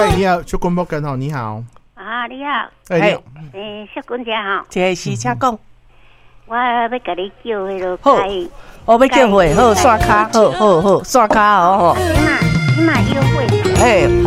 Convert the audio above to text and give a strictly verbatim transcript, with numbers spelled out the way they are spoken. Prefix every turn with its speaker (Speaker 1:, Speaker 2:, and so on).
Speaker 1: 哎，你好，小君伯根哦，你好。
Speaker 2: 啊，你好。
Speaker 1: 哎，你好。
Speaker 2: 诶，小君姐好。
Speaker 3: 这是请讲。
Speaker 2: 我要甲你叫迄个开。
Speaker 3: 我要叫会好刷卡，好好好刷卡哦。
Speaker 2: 你嘛，你嘛约会。
Speaker 3: 哎。